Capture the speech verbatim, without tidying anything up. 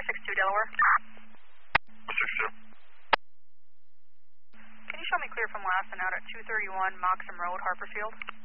six two Delaware. six two. Can you show me clear from last and out at two thirty-one Moxham Road, Harpersfield?